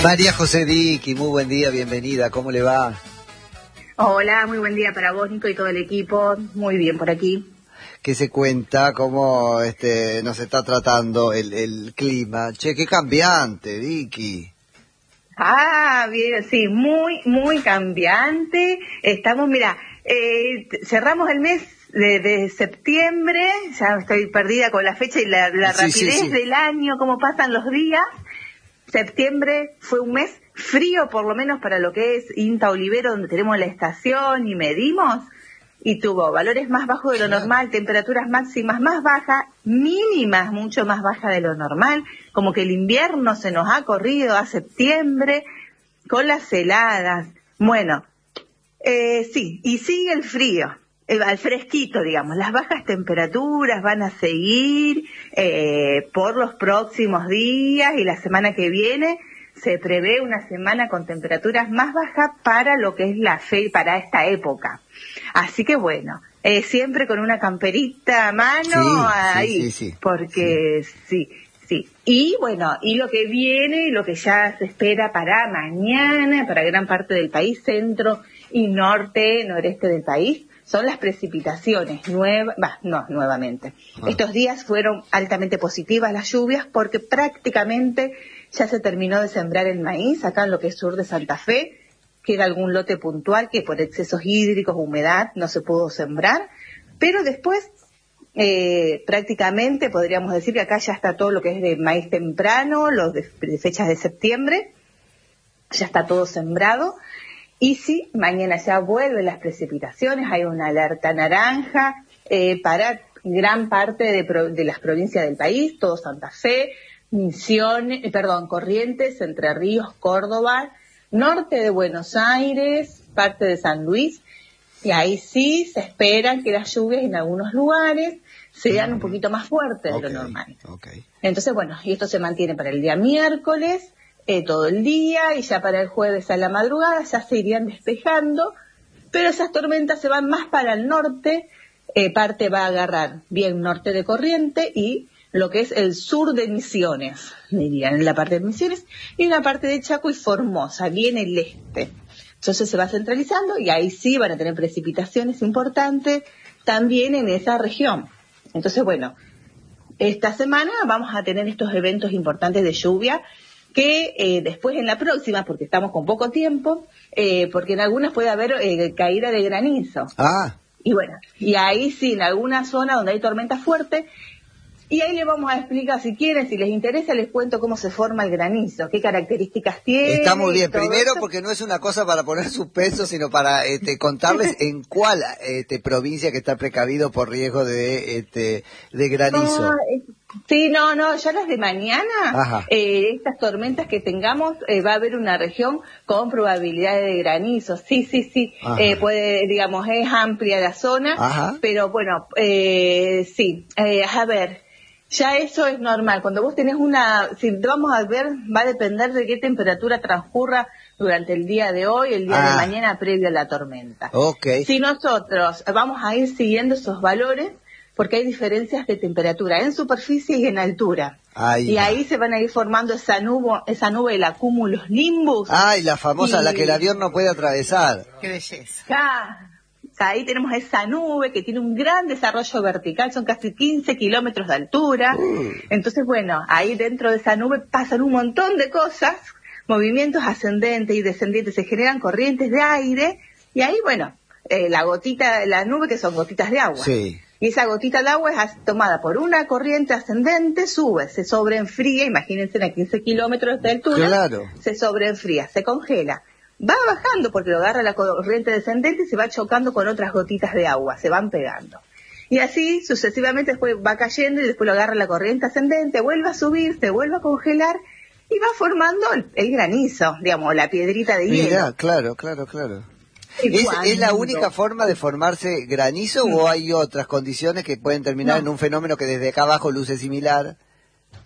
María José Diqui, muy buen día, bienvenida, ¿cómo le va? Hola, muy buen día para vos, Nico, y todo el equipo. Muy bien por aquí. ¿Qué se cuenta? ¿Cómo nos está tratando el clima? Che, qué cambiante, Diqui. Bien, sí, muy cambiante. Estamos, mira, cerramos el mes de septiembre, ya estoy perdida con la fecha y la rapidez del año, cómo pasan los días. Septiembre fue un mes frío, por lo menos para lo que es INTA Olivero, donde tenemos la estación y medimos, y tuvo valores más bajos de lo normal, temperaturas máximas más bajas, mínimas mucho más bajas de lo normal, como que el invierno se nos ha corrido a septiembre, con las heladas. Bueno, sí, y sigue el frío. Al fresquito, digamos, las bajas temperaturas van a seguir por los próximos días, y la semana que viene se prevé una semana con temperaturas más bajas para lo que es la fe, para esta época. Así que bueno, siempre con una camperita a mano ahí, porque sí. Y bueno, y lo que viene, y lo que ya se espera para mañana, para gran parte del país, centro y noreste del país, son las precipitaciones nuevamente. Estos días fueron altamente positivas las lluvias porque prácticamente ya se terminó de sembrar el maíz acá en lo que es sur de Santa Fe. Queda algún lote puntual que por excesos hídricos, humedad, no se pudo sembrar, pero después prácticamente podríamos decir que acá ya está todo lo que es de maíz temprano, los de fechas de septiembre, ya está todo sembrado. Y sí, mañana ya vuelven las precipitaciones, hay una alerta naranja para gran parte de las provincias del país, todo Santa Fe, Corrientes, Entre Ríos, Córdoba, norte de Buenos Aires, parte de San Luis, y ahí sí se esperan que las lluvias en algunos lugares sean un poquito más fuertes de lo normal. Entonces, bueno, y esto se mantiene para el día miércoles, todo el día, y ya para el jueves a la madrugada ya se irían despejando, pero esas tormentas se van más para el norte, parte va a agarrar bien norte de Corrientes y lo que es el sur de Misiones, dirían, en la parte de Misiones, y una parte de Chaco y Formosa, bien el este. Entonces se va centralizando y ahí sí van a tener precipitaciones importantes también en esa región. Entonces, bueno, esta semana vamos a tener estos eventos importantes de lluvia que después en la próxima, porque estamos con poco tiempo, porque en algunas puede haber caída de granizo. Y bueno, y ahí sí, en alguna zona donde hay tormenta fuerte, y ahí les vamos a explicar, si quieren, si les interesa, les cuento cómo se forma el granizo, qué características tiene. Está muy bien. Primero, porque no es una cosa para poner suspenso, sino para contarles en cuál provincia que está precavido por riesgo de granizo. Ya las de mañana, estas tormentas que tengamos, va a haber una región con probabilidades de granizo. Sí. Puede, digamos, es amplia la zona, pero bueno, a ver. Ya eso es normal. Cuando vos tenés si vamos a ver, va a depender de qué temperatura transcurra durante el día de hoy, el día de mañana previo a la tormenta. Si nosotros vamos a ir siguiendo esos valores, porque hay diferencias de temperatura en superficie y en altura. Y ahí se van a ir formando esa nube, el cumulus nimbus. La famosa, la que el avión no puede atravesar. ¡Qué belleza! Ahí tenemos esa nube que tiene un gran desarrollo vertical, son casi 15 kilómetros de altura. Entonces, bueno, ahí dentro de esa nube pasan un montón de cosas, movimientos ascendentes y descendientes, se generan corrientes de aire, y ahí, bueno, la nube que son gotitas de agua. Y esa gotita de agua es tomada por una corriente ascendente, sube, se sobreenfría, imagínense a 15 kilómetros de altura, se sobreenfría, se congela. Va bajando porque lo agarra la corriente descendente y se va chocando con otras gotitas de agua, se van pegando. Y así sucesivamente después va cayendo y después lo agarra la corriente ascendente, vuelve a subir, se vuelve a congelar y va formando el granizo, digamos, la piedrita de hielo. Claro. ¿Es la única forma de formarse granizo o hay otras condiciones que pueden terminar en un fenómeno que desde acá abajo luce similar?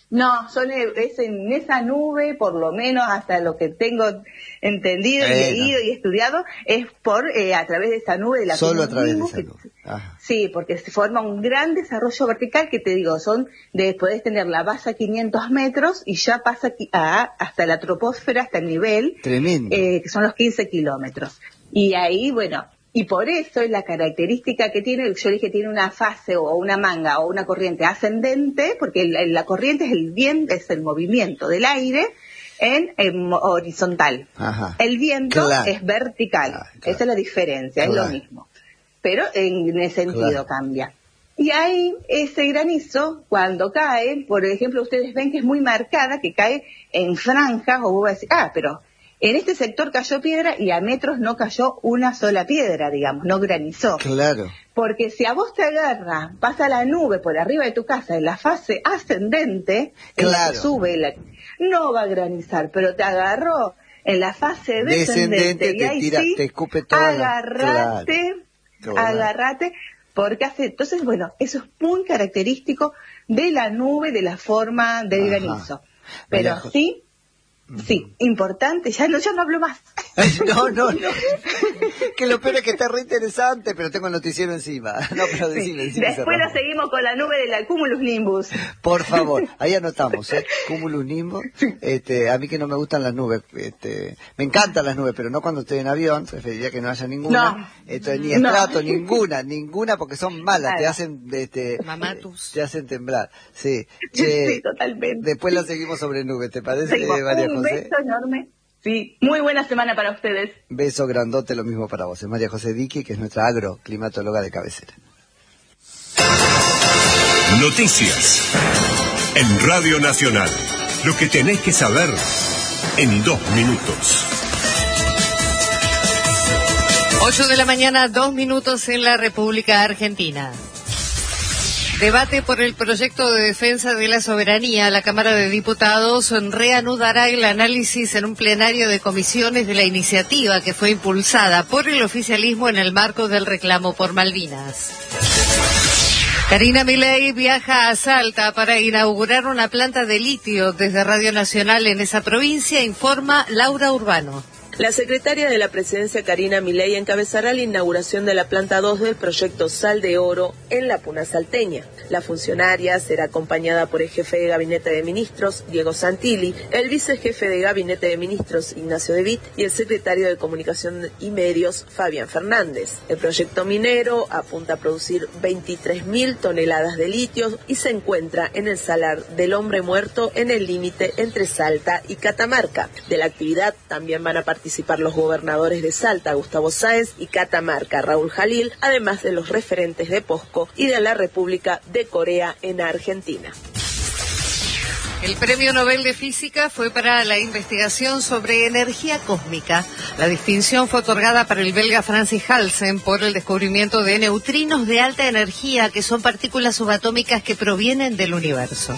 No, es en esa nube, por lo menos hasta lo que tengo entendido y leído y estudiado, es a través de esa nube de la Solo a través de esa nube. Sí, porque se forma un gran desarrollo vertical que te digo, podés tener la base a 500 metros y ya pasa hasta la troposfera, hasta el nivel. Tremendo. Que son los 15 kilómetros. Y ahí, bueno, y por eso es la característica que tiene, yo dije, tiene una fase o una manga o una corriente ascendente, porque la corriente es el movimiento del aire en horizontal. Ajá. El viento es vertical. Claro. Esa es la diferencia, es lo mismo. Pero en el sentido cambia. Y ahí ese granizo, cuando cae, por ejemplo, ustedes ven que es muy marcada, que cae en franjas, o vos vas a decir, pero en este sector cayó piedra y a metros no cayó una sola piedra, digamos, no granizó. Claro. Porque si a vos te agarra, pasa la nube por arriba de tu casa en la fase ascendente, no va a granizar, pero te agarró en la fase descendente y ahí te escupe toda agárrate, porque hace, entonces, bueno, eso es muy característico de la nube, de la forma del granizo. Pero sí, importante, ya no hablo más. No. Que lo peor es que está re interesante, pero tengo el noticiero encima. No, pero decime. Después lo seguimos con la nube de la Cumulus Nimbus. Por favor, ahí anotamos, Cumulus Nimbus. A mí que no me gustan las nubes, me encantan las nubes, pero no cuando estoy en avión, preferiría que no haya ninguna. Ni estrato, ninguna, porque son malas, te hacen, mamatus. Te hacen temblar. Sí, sí, totalmente. Después la seguimos sobre nubes, ¿te parece, María José? Un beso enorme. Sí, muy buena semana para ustedes. Beso grandote, lo mismo para vos. Es María José Diqui, que es nuestra agroclimatóloga de cabecera. Noticias en Radio Nacional. Lo que tenés que saber en 2 minutos. 8 de la mañana, 2 minutos en la República Argentina. Debate por el proyecto de defensa de la soberanía. La Cámara de Diputados reanudará el análisis en un plenario de comisiones de la iniciativa que fue impulsada por el oficialismo en el marco del reclamo por Malvinas. Karina Milei viaja a Salta para inaugurar una planta de litio desde Radio Nacional en esa provincia, informa Laura Urbano. La secretaria de la Presidencia, Karina Milei, encabezará la inauguración de la planta 2 del proyecto Sal de Oro en la Puna salteña. La funcionaria será acompañada por el jefe de Gabinete de Ministros, Diego Santilli, el vicejefe de Gabinete de Ministros, Ignacio De Witt, y el secretario de Comunicación y Medios, Fabián Fernández. El proyecto minero apunta a producir 23.000 toneladas de litio y se encuentra en el Salar del Hombre Muerto, en el límite entre Salta y Catamarca. De la actividad también van a participar los gobernadores de Salta, Gustavo Sáenz, y Catamarca, Raúl Jalil, además de los referentes de POSCO y de la República de Corea en Argentina. El Premio Nobel de Física fue para la investigación sobre energía cósmica. La distinción fue otorgada para el belga Francis Halsen por el descubrimiento de neutrinos de alta energía, que son partículas subatómicas que provienen del universo.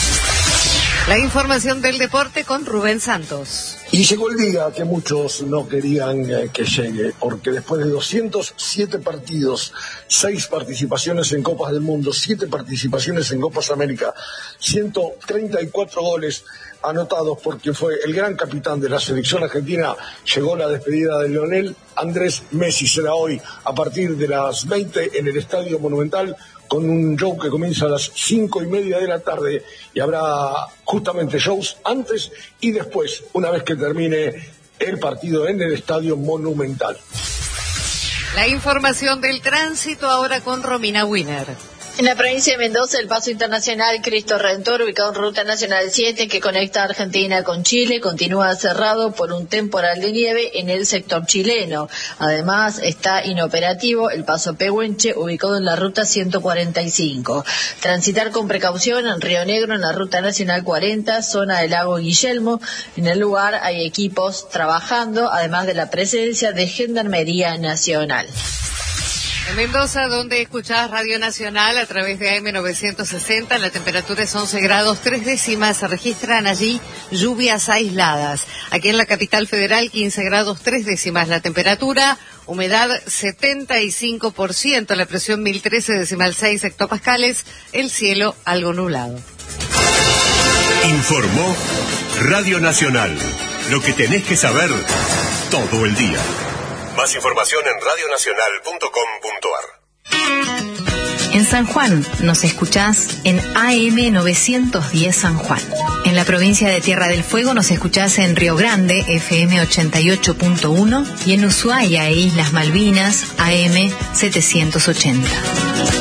La información del deporte con Rubén Santos. Y llegó el día que muchos no querían que llegue, porque después de 207 partidos, 6 participaciones en Copas del Mundo, 7 participaciones en Copas América, 134 goles anotados por quien fue el gran capitán de la selección argentina, llegó la despedida de Lionel Andrés Messi. Será hoy a partir de las 20 en el Estadio Monumental, con un show que comienza a las 5:30 de la tarde, y habrá justamente shows antes y después, una vez que termine el partido en el Estadio Monumental. La información del tránsito ahora con Romina Wiener. En la provincia de Mendoza, el paso internacional Cristo Redentor, ubicado en Ruta Nacional 7, que conecta Argentina con Chile, continúa cerrado por un temporal de nieve en el sector chileno. Además, está inoperativo el paso Pehuenche, ubicado en la Ruta 145. Transitar con precaución en Río Negro, en la Ruta Nacional 40, zona del lago Guillermo. En el lugar hay equipos trabajando, además de la presencia de Gendarmería Nacional. En Mendoza, donde escuchás Radio Nacional a través de AM 960, la temperatura es 11 grados 3 décimas, se registran allí lluvias aisladas. Aquí en la capital federal, 15 grados 3 décimas la temperatura, humedad 75%, la presión 1013,6 hectopascales, el cielo algo nublado. Informó Radio Nacional. Lo que tenés que saber todo el día. Más información en radionacional.com.ar. En San Juan nos escuchás en AM 910 San Juan. En la provincia de Tierra del Fuego nos escuchás en Río Grande, FM 88.1, y en Ushuaia e Islas Malvinas, AM 780.